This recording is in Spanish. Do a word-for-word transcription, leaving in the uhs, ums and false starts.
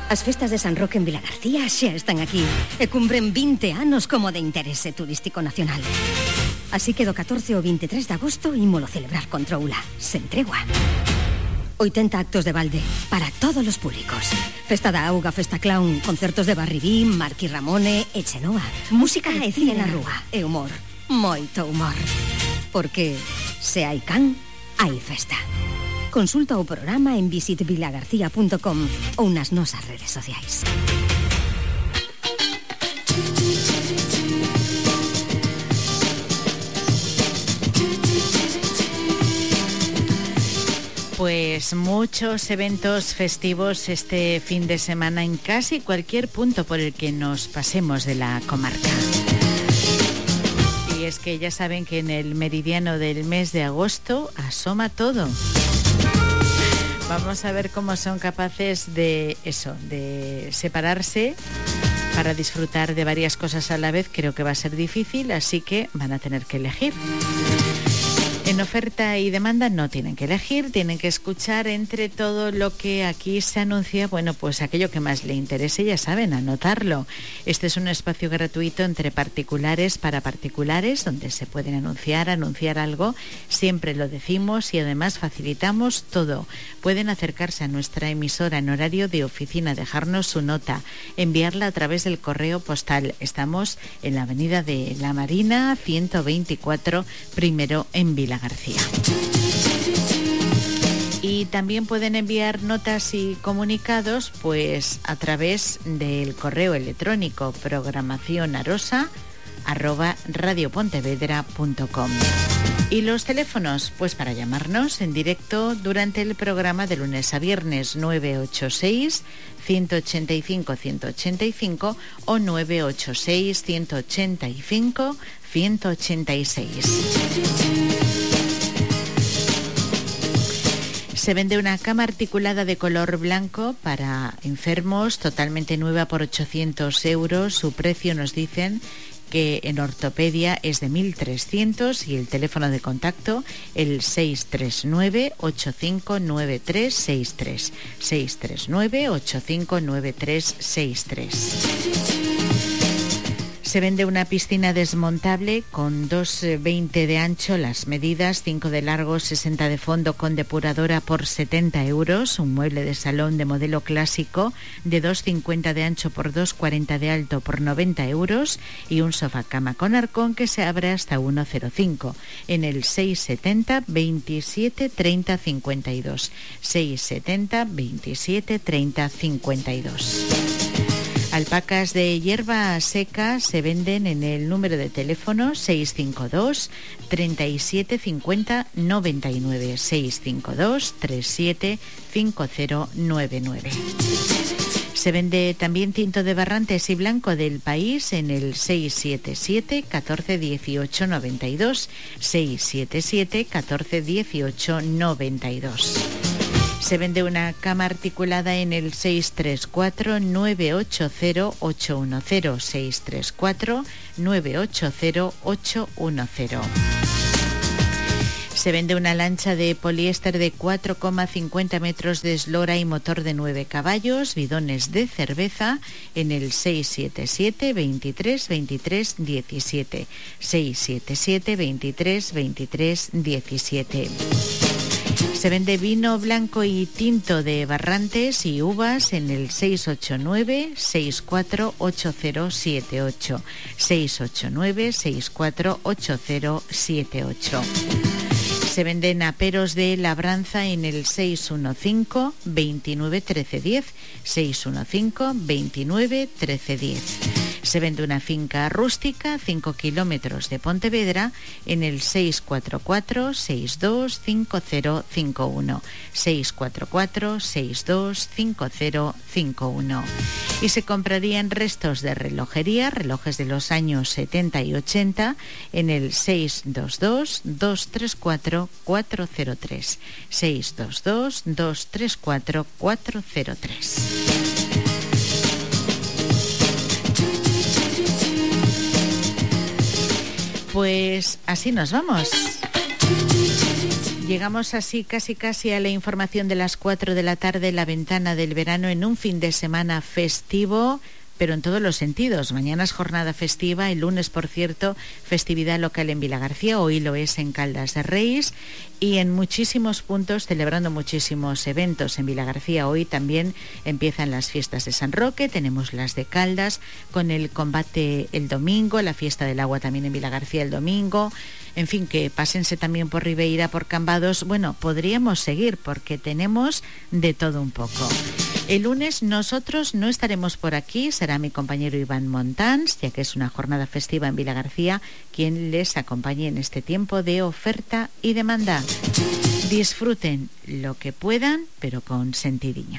As festas de San Roque en Vilagarcía xa están aquí e cumpren vinte anos como de interese turístico nacional. Así que do catorce ao veintitrés de agosto ímolo celebrar con troula, sen tregua. oitenta actos de balde para todos os públicos. Festa da auga, festa clown, concertos de Barribín, Marqui Ramone e Chenoa. Música e cine na rúa e humor, moito humor. Porque se hai can, hai festa. Consulta o programa en visit vilagarcía punto com ou nas nosas redes sociais. Pues muchos eventos festivos este fin de semana en casi cualquier punto por el que nos pasemos de la comarca. Y es que ya saben que en el meridiano del mes de agosto asoma todo. Vamos a ver cómo son capaces de eso, de separarse para disfrutar de varias cosas a la vez. Creo que va a ser difícil, así que van a tener que elegir. En oferta y demanda no tienen que elegir, tienen que escuchar entre todo lo que aquí se anuncia, bueno, pues aquello que más le interese, ya saben, anotarlo. Este es un espacio gratuito entre particulares para particulares, donde se pueden anunciar, anunciar algo, siempre lo decimos y además facilitamos todo. Pueden acercarse a nuestra emisora en horario de oficina, dejarnos su nota, enviarla a través del correo postal. Estamos en la avenida de La Marina, ciento veinticuatro, primero en Vilagarcía. Y también pueden enviar notas y comunicados pues a través del correo electrónico programacionarosa arroba radiopontevedra punto com. Y los teléfonos, pues para llamarnos en directo durante el programa de lunes a viernes, nueve ocho seis, uno ocho cinco, uno ocho cinco o nueve ocho seis, uno ocho cinco, uno ocho seis. Se vende una cama articulada de color blanco para enfermos, totalmente nueva por ochocientos euros. Su precio nos dicen que en ortopedia es de mil trescientos y el teléfono de contacto el seis tres nueve, ocho cinco nueve tres seis tres, seis tres nueve, ocho cinco nueve tres seis tres. Se vende una piscina desmontable con dos veinte de ancho, las medidas, cinco de largo, sesenta de fondo con depuradora por setenta euros, un mueble de salón de modelo clásico de dos cincuenta de ancho por dos cuarenta de alto por noventa euros y un sofá cama con arcón que se abre hasta uno cero cinco en el seis setenta, veintisiete, treinta, cincuenta y dos, seis setenta, veintisiete, treinta, cincuenta y dos. Alpacas de hierba seca se venden en el número de teléfono seis cinco dos, tres siete cinco cero, nueve nueve, seis cinco dos, tres siete cinco cero nueve nueve. Se vende también tinto de Barrantes y blanco del País en el seis siete siete, catorce dieciocho noventa y dos, seis siete siete, catorce dieciocho noventa y dos. Se vende una cama articulada en el seis tres cuatro, nueve ocho cero, ocho uno cero, seis tres cuatro, nueve ocho cero, ocho uno cero. Se vende una lancha de poliéster de cuatro coma cincuenta metros de eslora y motor de nueve caballos, bidones de cerveza en el seis siete siete, veintitrés, veintitrés, diecisiete, seis siete siete, veintitrés, veintitrés, diecisiete. Se vende vino blanco y tinto de Barrantes y uvas en el seis ocho nueve, seis cuatro ocho cero siete ocho, seis ocho nueve, seis cuatro ocho cero siete ocho. Se venden aperos de labranza en el seis uno cinco, veintinueve, trece, diez, seis uno cinco, veintinueve, trece, diez. Se vende una finca rústica, cinco kilómetros de Pontevedra, en el seis cuatro cuatro, seis dos cinco cero cinco uno, seis cuatro cuatro, seis dos cinco cero cinco uno. Y se comprarían restos de relojería, relojes de los años setenta y ochenta, en el seis dos dos, dos tres cuatro, cuatro cero tres, seis dos dos, dos tres cuatro, cuatro cero tres. Pues así nos vamos. Llegamos así casi casi a la información de las cuatro de la tarde, la ventana del verano, en un fin de semana festivo, pero en todos los sentidos. Mañana es jornada festiva, el lunes, por cierto, festividad local en Vilagarcía, hoy lo es en Caldas de Reis, y en muchísimos puntos celebrando muchísimos eventos. En Vilagarcía hoy también empiezan las fiestas de San Roque, tenemos las de Caldas, con el combate el domingo, la fiesta del agua también en Vilagarcía el domingo. En fin, que pásense también por Ribeira, por Cambados. Bueno, podríamos seguir porque tenemos de todo un poco. El lunes nosotros no estaremos por aquí, será mi compañero Iván Montans, ya que es una jornada festiva en Vilagarcía, quien les acompañe en este tiempo de oferta y demanda. Disfruten lo que puedan, pero con sentidiño.